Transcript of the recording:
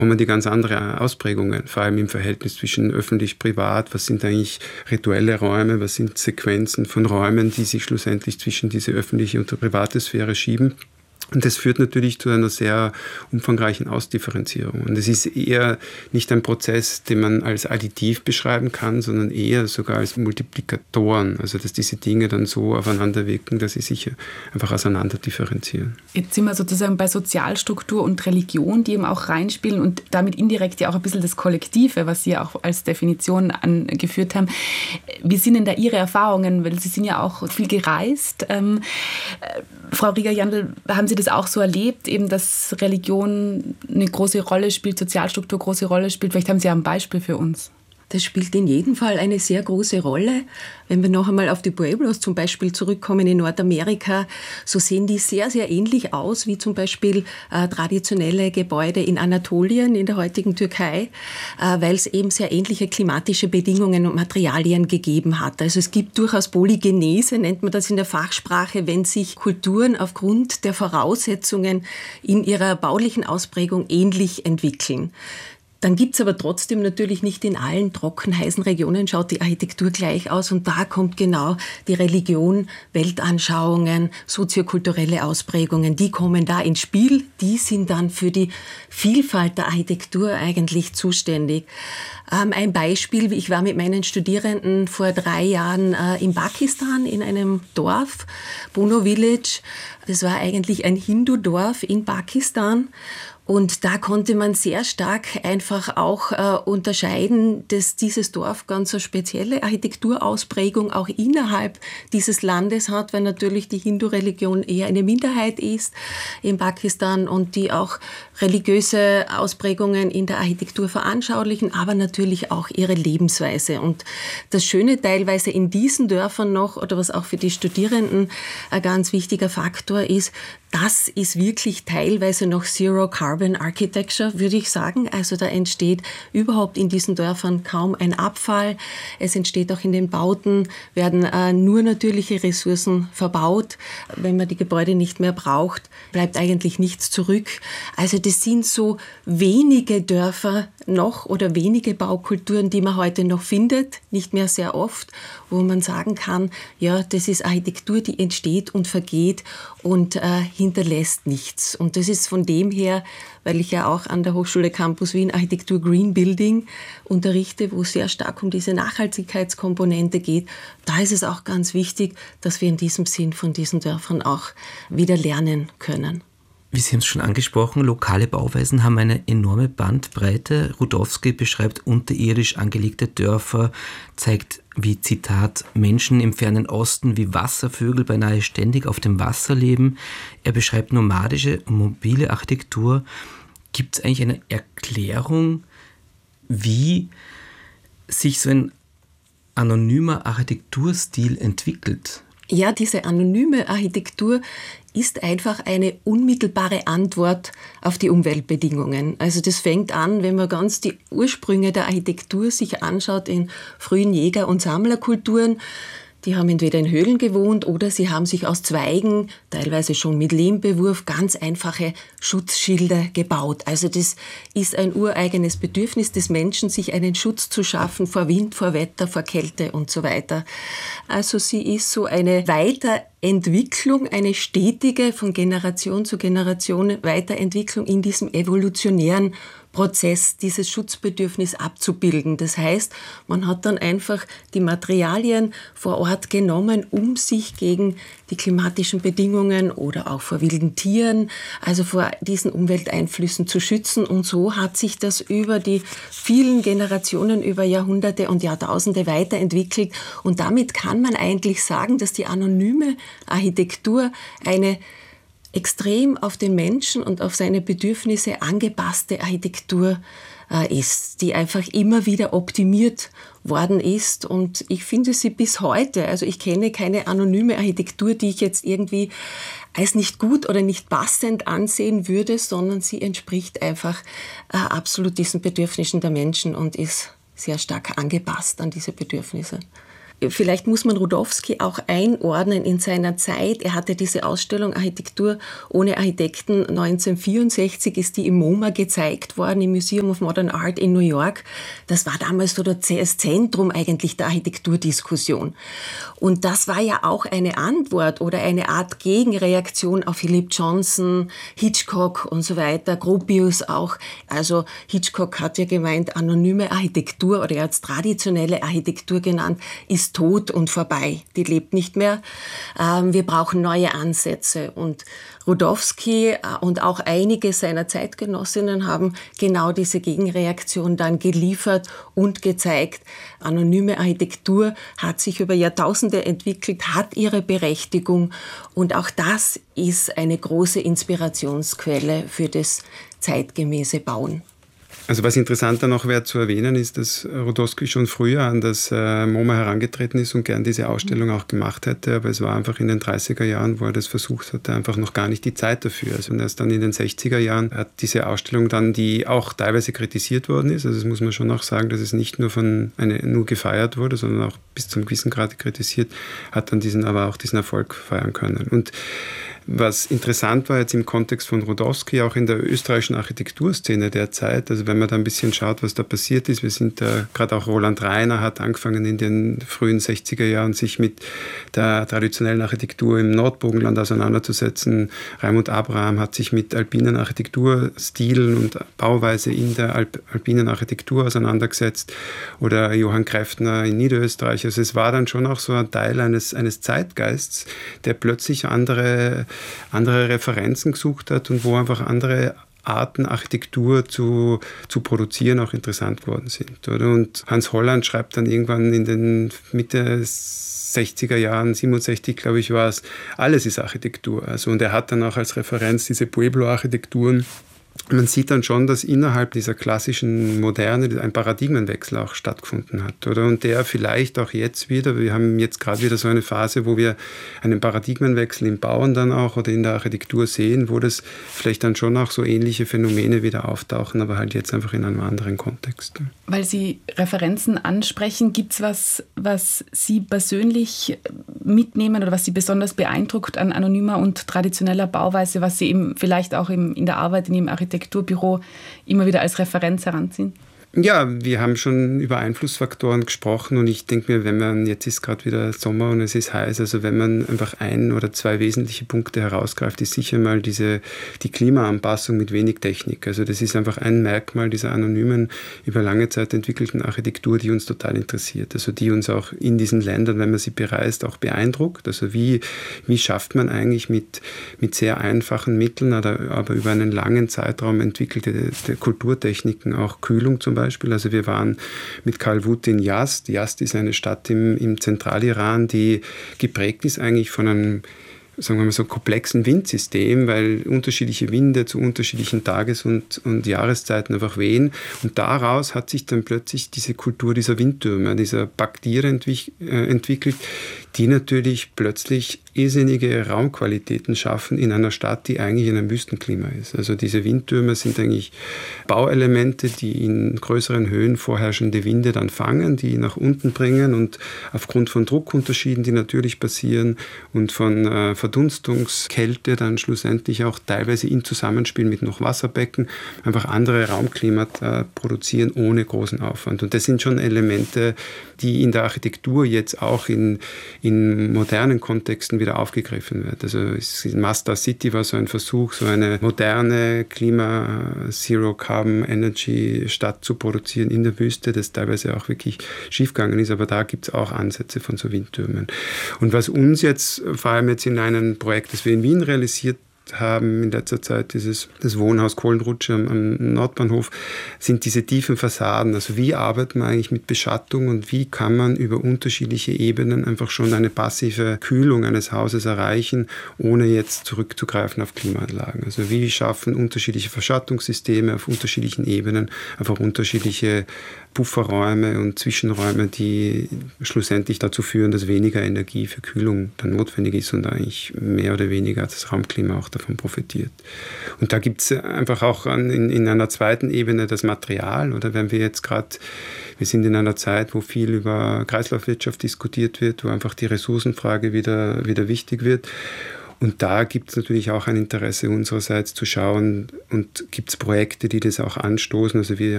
haben die ganz andere Ausprägungen, vor allem im Verhältnis zwischen öffentlich-privat. Was sind eigentlich rituelle Räume, was sind Sequenzen von Räumen, die sich schlussendlich zwischen diese öffentliche und die private Sphäre schieben. Und das führt natürlich zu einer sehr umfangreichen Ausdifferenzierung. Und es ist eher nicht ein Prozess, den man als additiv beschreiben kann, sondern eher sogar als Multiplikatoren. Also dass diese Dinge dann so aufeinander wirken, dass sie sich einfach auseinander differenzieren. Jetzt sind wir sozusagen bei Sozialstruktur und Religion, die eben auch reinspielen und damit indirekt ja auch ein bisschen das Kollektive, was Sie auch als Definition angeführt haben. Wie sind denn da Ihre Erfahrungen? Weil Sie sind ja auch viel gereist. Frau Rieger-Jandl, haben Sie das auch so erlebt, eben, dass Religion eine große Rolle spielt, Sozialstruktur eine große Rolle spielt? Vielleicht haben Sie ja ein Beispiel für uns. Das spielt in jedem Fall eine sehr große Rolle. Wenn wir noch einmal auf die Pueblos zum Beispiel zurückkommen in Nordamerika, so sehen die sehr, sehr ähnlich aus wie zum Beispiel traditionelle Gebäude in Anatolien, in der heutigen Türkei, weil es eben sehr ähnliche klimatische Bedingungen und Materialien gegeben hat. Also es gibt durchaus Polygenese, nennt man das in der Fachsprache, wenn sich Kulturen aufgrund der Voraussetzungen in ihrer baulichen Ausprägung ähnlich entwickeln. Dann gibt es aber trotzdem natürlich nicht in allen trocken heißen Regionen schaut die Architektur gleich aus und da kommt genau die Religion, Weltanschauungen, soziokulturelle Ausprägungen, die kommen da ins Spiel, die sind dann für die Vielfalt der Architektur eigentlich zuständig. Ein Beispiel, ich war mit meinen Studierenden vor 3 Jahren in Pakistan in einem Dorf, Bono Village. Das war eigentlich ein Hindu-Dorf in Pakistan. Und da konnte man sehr stark einfach auch unterscheiden, dass dieses Dorf ganz eine spezielle Architekturausprägung auch innerhalb dieses Landes hat, weil natürlich die Hindu-Religion eher eine Minderheit ist in Pakistan und die auch religiöse Ausprägungen in der Architektur veranschaulichen, aber natürlich auch ihre Lebensweise. Und das Schöne teilweise in diesen Dörfern noch, oder was auch für die Studierenden ein ganz wichtiger Faktor ist, das ist wirklich teilweise noch Zero-Carbon Architecture, würde ich sagen. Also da entsteht überhaupt in diesen Dörfern kaum ein Abfall. Es entsteht auch in den Bauten, werden nur natürliche Ressourcen verbaut. Wenn man die Gebäude nicht mehr braucht, bleibt eigentlich nichts zurück. Also das sind so wenige Dörfer noch oder wenige Baukulturen, die man heute noch findet, nicht mehr sehr oft, wo man sagen kann, ja, das ist Architektur, die entsteht und vergeht und hinterlässt nichts. Und das ist von dem her, weil ich ja auch an der Hochschule Campus Wien Architektur Green Building unterrichte, wo es sehr stark um diese Nachhaltigkeitskomponente geht, da ist es auch ganz wichtig, dass wir in diesem Sinn von diesen Dörfern auch wieder lernen können. Wie Sie haben es schon angesprochen, lokale Bauweisen haben eine enorme Bandbreite. Rudowski beschreibt unterirdisch angelegte Dörfer, zeigt wie, Zitat, Menschen im fernen Osten wie Wasservögel beinahe ständig auf dem Wasser leben. Er beschreibt nomadische und mobile Architektur. Gibt es eigentlich eine Erklärung, wie sich so ein anonymer Architekturstil entwickelt? Ja, diese anonyme Architektur ist einfach eine unmittelbare Antwort auf die Umweltbedingungen. Also das fängt an, wenn man ganz die Ursprünge der Architektur sich anschaut in frühen Jäger- und Sammlerkulturen. Die haben entweder in Höhlen gewohnt oder sie haben sich aus Zweigen, teilweise schon mit Lehmbewurf, ganz einfache Schutzschilde gebaut. Also das ist ein ureigenes Bedürfnis des Menschen, sich einen Schutz zu schaffen vor Wind, vor Wetter, vor Kälte und so weiter. Also sie ist so eine Weiterentwicklung, eine stetige, von Generation zu Generation Weiterentwicklung in diesem evolutionären Prozess, dieses Schutzbedürfnis abzubilden. Das heißt, man hat dann einfach die Materialien vor Ort genommen, um sich gegen die klimatischen Bedingungen oder auch vor wilden Tieren, also vor diesen Umwelteinflüssen zu schützen. Und so hat sich das über die vielen Generationen, über Jahrhunderte und Jahrtausende weiterentwickelt. Und damit kann man eigentlich sagen, dass die anonyme Architektur eine extrem auf den Menschen und auf seine Bedürfnisse angepasste Architektur ist, die einfach immer wieder optimiert worden ist. Und ich finde sie bis heute, also ich kenne keine anonyme Architektur, die ich jetzt irgendwie als nicht gut oder nicht passend ansehen würde, sondern sie entspricht einfach absolut diesen Bedürfnissen der Menschen und ist sehr stark angepasst an diese Bedürfnisse. vielleicht muss man Rudowski auch einordnen in seiner Zeit. Er hatte diese Ausstellung Architektur ohne Architekten. 1964 ist die im MoMA gezeigt worden, im Museum of Modern Art in New York. Das war damals so das Zentrum eigentlich der Architekturdiskussion. Und das war ja auch eine Antwort oder eine Art Gegenreaktion auf Philip Johnson, Hitchcock und so weiter, Gropius auch. Also Hitchcock hat ja gemeint, anonyme Architektur oder er hat es traditionelle Architektur genannt, ist tot und vorbei. Die lebt nicht mehr. Wir brauchen neue Ansätze. Und Rudowski und auch einige seiner Zeitgenossinnen haben genau diese Gegenreaktion dann geliefert und gezeigt. Anonyme Architektur hat sich über Jahrtausende entwickelt, hat ihre Berechtigung und auch das ist eine große Inspirationsquelle für das zeitgemäße Bauen. Also was interessanter noch wäre zu erwähnen, ist, dass Rudowski schon früher an das MoMA herangetreten ist und gern diese Ausstellung auch gemacht hätte, aber es war einfach in den 30er Jahren, wo er das versucht hatte, einfach noch gar nicht die Zeit dafür. Also erst dann in den 60er Jahren hat diese Ausstellung dann, die auch teilweise kritisiert worden ist, also das muss man schon auch sagen, dass es nicht nur nur gefeiert wurde, sondern auch bis zum gewissen Grad kritisiert, hat dann aber auch diesen Erfolg feiern können. Und was interessant war jetzt im Kontext von Rudowski, auch in der österreichischen Architekturszene der Zeit, also wenn man da ein bisschen schaut, was da passiert ist, wir sind gerade auch Roland Rainer hat angefangen in den frühen 60er Jahren sich mit der traditionellen Architektur im Nordburgenland auseinanderzusetzen. Raimund Abraham hat sich mit alpinen Architekturstilen und Bauweise in der alpinen Architektur auseinandergesetzt oder Johann Kräftner in Niederösterreich. Also es war dann schon auch so ein Teil eines Zeitgeists, der plötzlich andere Referenzen gesucht hat und wo einfach andere Arten, Architektur zu produzieren auch interessant geworden sind. Oder? Und Hans Holland schreibt dann irgendwann in den Mitte 60er Jahren, 67 glaube ich war es, alles ist Architektur. Also, und er hat dann auch als Referenz diese Pueblo-Architekturen. Man sieht dann schon, dass innerhalb dieser klassischen Moderne ein Paradigmenwechsel auch stattgefunden hat, oder? Und der vielleicht auch jetzt wieder, wir haben jetzt gerade wieder so eine Phase, wo wir einen Paradigmenwechsel im Bauen dann auch oder in der Architektur sehen, wo das vielleicht dann schon auch so ähnliche Phänomene wieder auftauchen, aber halt jetzt einfach in einem anderen Kontext. Weil Sie Referenzen ansprechen, gibt es was Sie persönlich mitnehmen oder was Sie besonders beeindruckt an anonymer und traditioneller Bauweise, was Sie eben vielleicht auch in der Arbeit in Ihrem Architekturbüro immer wieder als Referenz heranziehen? Ja, wir haben schon über Einflussfaktoren gesprochen und ich denke mir, jetzt ist gerade wieder Sommer und es ist heiß, also wenn man einfach ein oder zwei wesentliche Punkte herausgreift, ist sicher mal die Klimaanpassung mit wenig Technik. Also das ist einfach ein Merkmal dieser anonymen, über lange Zeit entwickelten Architektur, die uns total interessiert. Also die uns auch in diesen Ländern, wenn man sie bereist, auch beeindruckt. Also wie schafft man eigentlich mit sehr einfachen Mitteln, aber über einen langen Zeitraum entwickelte Kulturtechniken, auch Kühlung zum Beispiel. Also wir waren mit Karl Wuth in Yazd. Yazd ist eine Stadt im Zentraliran, die geprägt ist eigentlich von einem, sagen wir mal so, komplexen Windsystem, weil unterschiedliche Winde zu unterschiedlichen Tages- und Jahreszeiten einfach wehen. Und daraus hat sich dann plötzlich diese Kultur dieser Windtürme, dieser Baktiere entwickelt, die natürlich plötzlich irrsinnige Raumqualitäten schaffen in einer Stadt, die eigentlich in einem Wüstenklima ist. Also diese Windtürme sind eigentlich Bauelemente, die in größeren Höhen vorherrschende Winde dann fangen, die nach unten bringen und aufgrund von Druckunterschieden, die natürlich passieren und von Verdunstungskälte dann schlussendlich auch teilweise in Zusammenspiel mit noch Wasserbecken einfach andere Raumklimata produzieren ohne großen Aufwand. Und das sind schon Elemente, die in der Architektur jetzt auch in modernen Kontexten wieder aufgegriffen wird. Also Mazda City war so ein Versuch, so eine moderne Zero-Carbon-Energy-Stadt zu produzieren in der Wüste, das teilweise auch wirklich schiefgegangen ist, aber da gibt es auch Ansätze von so Windtürmen. Und was uns jetzt, vor allem jetzt in einem Projekt, das wir in Wien realisiert haben in letzter Zeit, das Wohnhaus Kohlenrutsche am Nordbahnhof, sind diese tiefen Fassaden. Also wie arbeitet man eigentlich mit Beschattung und wie kann man über unterschiedliche Ebenen einfach schon eine passive Kühlung eines Hauses erreichen, ohne jetzt zurückzugreifen auf Klimaanlagen. Also wie schaffen unterschiedliche Verschattungssysteme auf unterschiedlichen Ebenen einfach unterschiedliche Pufferräume und Zwischenräume, die schlussendlich dazu führen, dass weniger Energie für Kühlung dann notwendig ist und eigentlich mehr oder weniger das Raumklima auch davon profitiert. Und da gibt es einfach auch in einer zweiten Ebene das Material, oder wenn wir jetzt gerade Wir sind in einer Zeit, wo viel über Kreislaufwirtschaft diskutiert wird, wo einfach die Ressourcenfrage wieder wichtig wird. Und da gibt es natürlich auch ein Interesse unsererseits zu schauen, und gibt es Projekte, die das auch anstoßen. Also wir